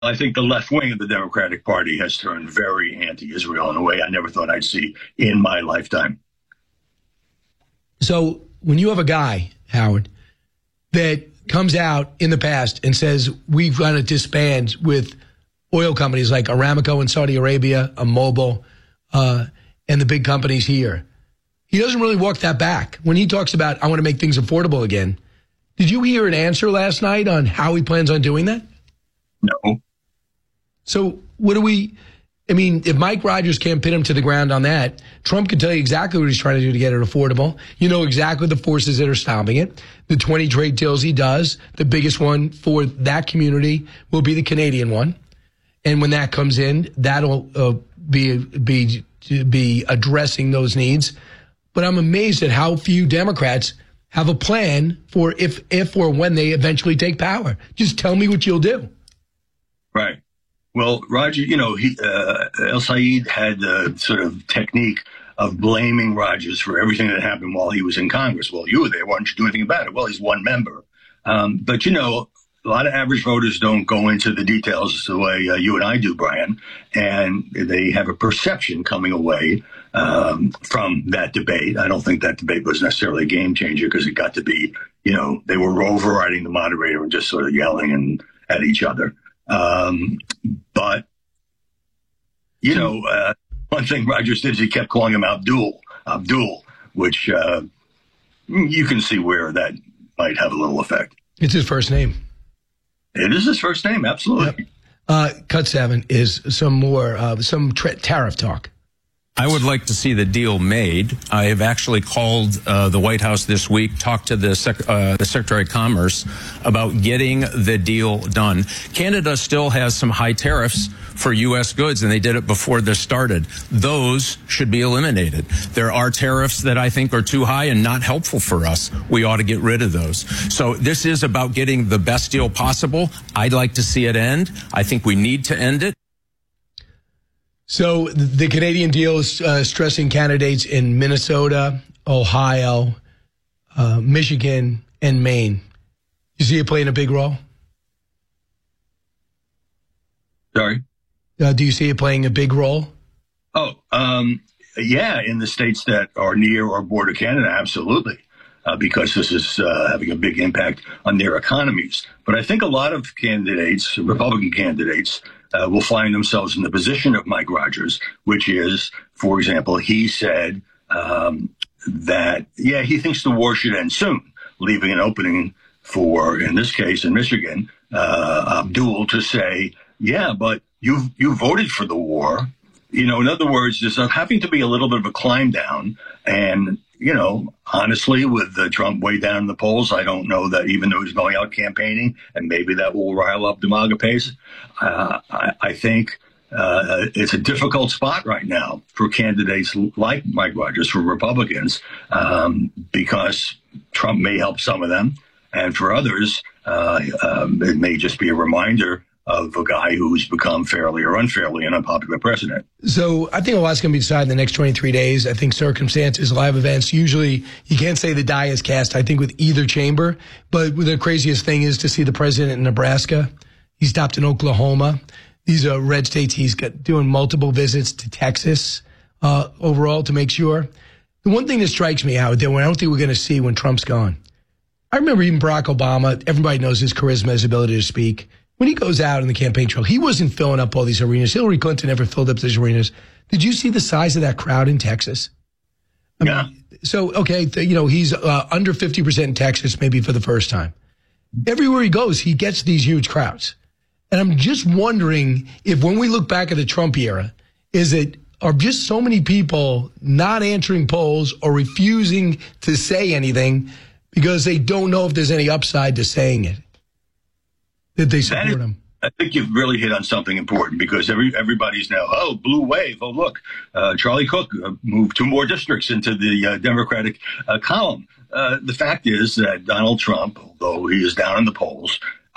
I think the left wing of the Democratic Party has turned very anti-Israel in a way I never thought I'd see in my lifetime. So when you have a guy, Howard, that comes out in the past and says we've got to disband with oil companies like Aramco in Saudi Arabia, Mobil, and the big companies here, he doesn't really walk that back. When he talks about, I want to make things affordable again, did you hear an answer last night on how he plans on doing that? No. So what do we, I mean, if Mike Rogers can't pin him to the ground on that, Trump can tell you exactly what he's trying to do to get it affordable. You know exactly the forces that are stopping it. The 20 trade deals he does, the biggest one for that community will be the Canadian one. And when that comes in, that'll be addressing those needs. But I'm amazed at how few Democrats have a plan for if or when they eventually take power. Just tell me what you'll do. Right. Well, Roger, El Sayed had the sort of technique of blaming Rogers for everything that happened while he was in Congress. Well, you were there. Why don't you do anything about it? Well, he's one member. But, a lot of average voters don't go into the details the way you and I do, Brian. And they have a perception coming away from that debate. I don't think that debate was necessarily a game changer because it got to be, they were overriding the moderator and just sort of yelling at each other. But, one thing Rogers did is he kept calling him Abdul, which you can see where that might have a little effect. It's his first name. It is his first name, absolutely. Yep. Cut 7 is some more, tariff talk. I would like to see the deal made. I have actually called the White House this week, talked to the Secretary of Commerce about getting the deal done. Canada still has some high tariffs for U.S. goods, and they did it before this started. Those should be eliminated. There are tariffs that I think are too high and not helpful for us. We ought to get rid of those. So this is about getting the best deal possible. I'd like to see it end. I think we need to end it. So the Canadian deal is stressing candidates in Minnesota, Ohio, Michigan, and Maine. You see it playing a big role? Sorry? Do you see it playing a big role? Oh, yeah, in the states that are near or border Canada, absolutely, because this is having a big impact on their economies. But I think a lot of candidates, Republican candidates, will find themselves in the position of Mike Rogers, which is, for example, he said that, he thinks the war should end soon, leaving an opening for, in this case, in Michigan, Abdul to say, but you voted for the war. In other words, there's having to be a little bit of a climb down. And, honestly, with Trump way down in the polls, I don't know that even though he's going out campaigning, and maybe that will rile up the MAGA base, I think it's a difficult spot right now for candidates like Mike Rogers, for Republicans, because Trump may help some of them. And for others, it may just be a reminder of a guy who's become fairly or unfairly an unpopular president. So I think a lot's going to be decided in the next 23 days. I think circumstances, live events, usually you can't say the die is cast, I think, with either chamber. But the craziest thing is to see the president in Nebraska. He stopped in Oklahoma. These are red states. He's doing multiple visits to Texas overall to make sure. The one thing that strikes me out there, I don't think we're going to see when Trump's gone. I remember even Barack Obama, everybody knows his charisma, his ability to speak. When he goes out on the campaign trail, he wasn't filling up all these arenas. Hillary Clinton never filled up these arenas. Did you see the size of that crowd in Texas? I mean, so, okay, he's under 50% in Texas, maybe for the first time. Everywhere he goes, he gets these huge crowds. And I'm just wondering if when we look back at the Trump era, are just so many people not answering polls or refusing to say anything because they don't know if there's any upside to saying it? Did they support him? I think you've really hit on something important because everybody's now, blue wave. Oh, look, Charlie Cook moved 2 more districts into the Democratic column. The fact is that Donald Trump, although he is down in the polls,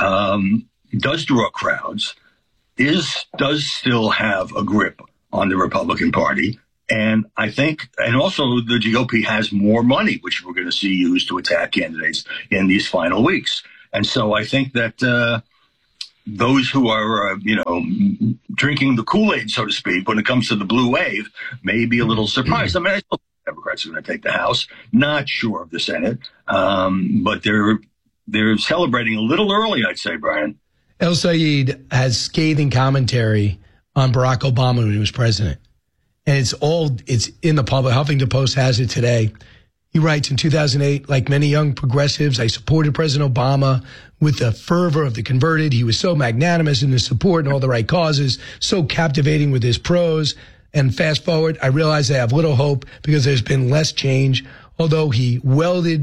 does draw crowds, does still have a grip on the Republican Party. And I think, and also the GOP has more money, which we're going to see used to attack candidates in these final weeks. And so I think that, those who are, drinking the Kool-Aid, so to speak, when it comes to the blue wave, may be a little surprised. I mean, I still think Democrats are going to take the House. Not sure of the Senate, but they're celebrating a little early, I'd say, Brian. El Sayed has scathing commentary on Barack Obama when he was president. And it's in the public. Huffington Post has it today. He writes, in 2008, like many young progressives, I supported President Obama with the fervor of the converted. He was so magnanimous in his support and all the right causes, so captivating with his prose. And fast forward, I realize I have little hope because there's been less change. Although he wielded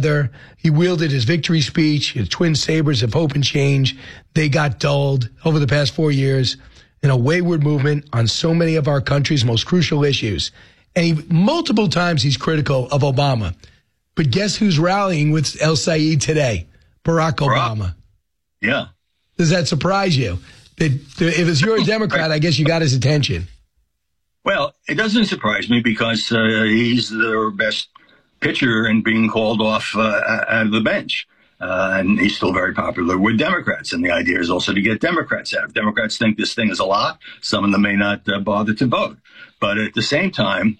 his victory speech, his twin sabers of hope and change. They got dulled over the past 4 years in a wayward movement on so many of our country's most crucial issues. And multiple times he's critical of Obama. But guess who's rallying with El Sayed today? Barack Obama. Yeah. Does that surprise you? If you're a Democrat, I guess you got his attention. Well, it doesn't surprise me because he's their best pitcher and being called off out of the bench. And he's still very popular with Democrats. And the idea is also to get Democrats out. If Democrats think this thing is a lot, some of them may not bother to vote. But at the same time,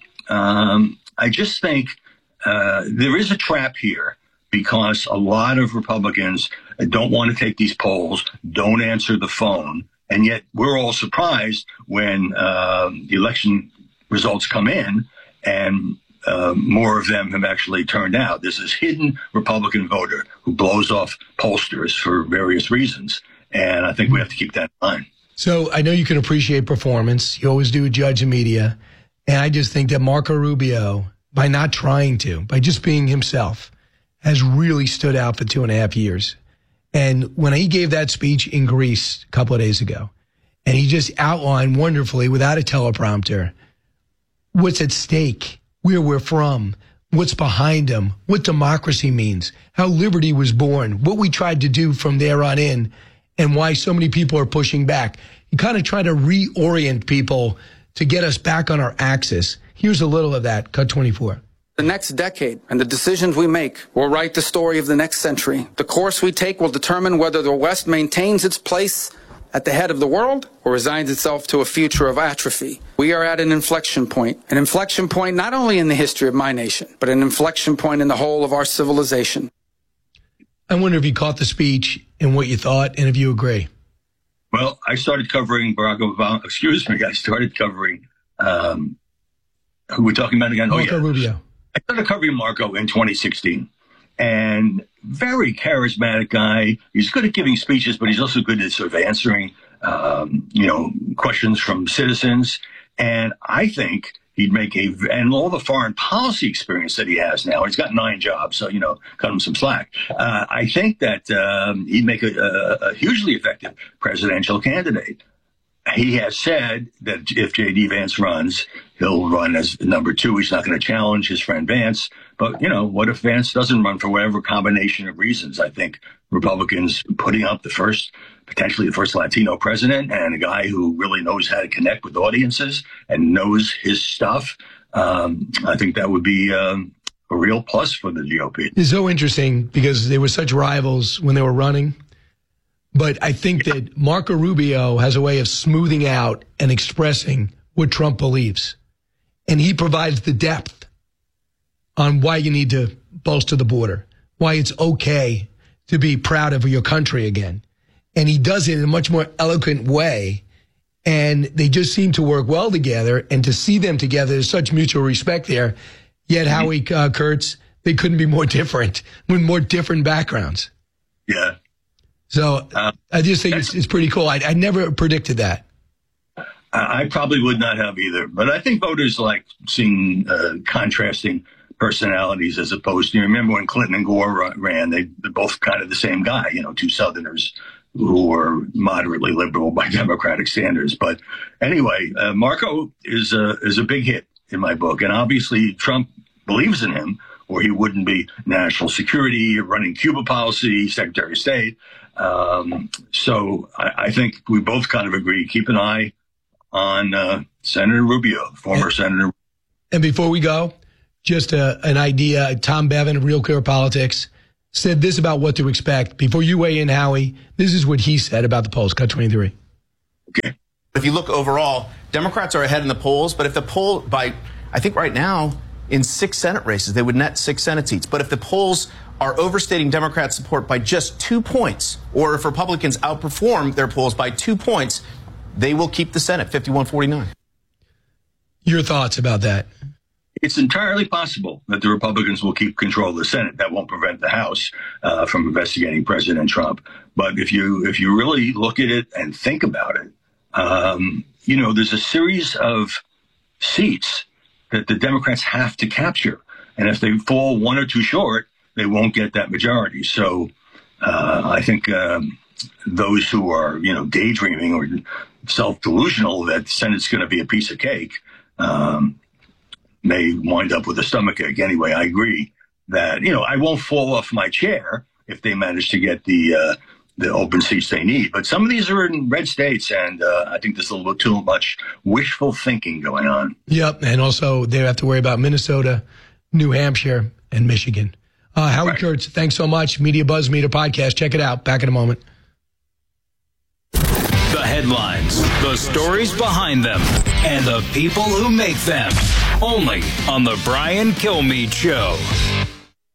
I just think there is a trap here because a lot of Republicans don't want to take these polls, don't answer the phone. And yet we're all surprised when the election results come in and more of them have actually turned out. There's this hidden Republican voter who blows off pollsters for various reasons. And I think we have to keep that in mind. So I know you can appreciate performance. You always do judge the media. And I just think that Marco Rubio, by not trying to, by just being himself, has really stood out for 2.5 years. And when he gave that speech in Greece a couple of days ago, and he just outlined wonderfully without a teleprompter what's at stake, where we're from, what's behind him, what democracy means, how liberty was born, what we tried to do from there on in, and why so many people are pushing back. He kind of tried to reorient people to get us back on our axis. Here's a little of that, cut 24. The next decade and the decisions we make will write the story of the next century. The course we take will determine whether the West maintains its place at the head of the world or resigns itself to a future of atrophy. We are at an inflection point not only in the history of my nation, but an inflection point in the whole of our civilization. I wonder if you caught the speech and what you thought and if you agree. Well, I started covering Barack Obama. I started covering, who we're talking about again? Marco Rubio. I started covering Marco in 2016. And very charismatic guy. He's good at giving speeches, but he's also good at sort of answering, questions from citizens. And I think he'd make and all the foreign policy experience that he has now, he's got 9 jobs, so, cut him some slack. I think that he'd make a hugely effective presidential candidate. He has said that if J.D. Vance runs, he'll run as number 2. He's not going to challenge his friend Vance. But, what if Vance doesn't run for whatever combination of reasons? I think Republicans putting up potentially the first Latino president and a guy who really knows how to connect with audiences and knows his stuff. I think that would be a real plus for the GOP. It's so interesting because they were such rivals when they were running. But I think that Marco Rubio has a way of smoothing out and expressing what Trump believes. And he provides the depth on why you need to bolster the border, why it's okay to be proud of your country again. And he does it in a much more eloquent way. And they just seem to work well together. And to see them together, there's such mutual respect there. Yet Howie Kurtz, they couldn't be more different, with more different backgrounds. Yeah. So I just think it's pretty cool. I never predicted that. I probably would not have either. But I think voters like seeing contrasting personalities as opposed to, you remember when Clinton and Gore ran, they're both kind of the same guy, 2 Southerners who were moderately liberal by Democratic standards. But anyway, Marco is a big hit in my book. And obviously Trump believes in him, or he wouldn't be national security, running Cuba policy, Secretary of State. So I think we both kind of agree. Keep an eye on Senator Rubio, former Senator. And before we go, just an idea. Tom Bevan of Real Clear Politics said this about what to expect. Before you weigh in, Howie, this is what he said about the polls. Cut 23. Okay. If you look overall, Democrats are ahead in the polls, but if the poll I think right now, in 6 Senate races, they would net 6 Senate seats. But if the polls are overstating Democrat support by just 2 points, or if Republicans outperform their polls by 2 points, they will keep the Senate 51-49. Your thoughts about that? It's entirely possible that the Republicans will keep control of the Senate. That won't prevent the House from investigating President Trump. But if you really look at it and think about it, there's a series of seats that the Democrats have to capture. And if they fall 1 or 2 short, they won't get that majority. So I think those who are, daydreaming or self-delusional that the Senate's going to be a piece of cake may wind up with a stomachache. Anyway, I agree that, I won't fall off my chair if they manage to get the open seats they need. But some of these are in red states, and I think there's a little bit too much wishful thinking going on. Yep, and also they have to worry about Minnesota, New Hampshire, and Michigan. Howard Kurtz, thanks so much. Media Buzz Meter Podcast. Check it out. Back in a moment. The headlines, the stories behind them, and the people who make them. Only on The Brian Kilmeade Show.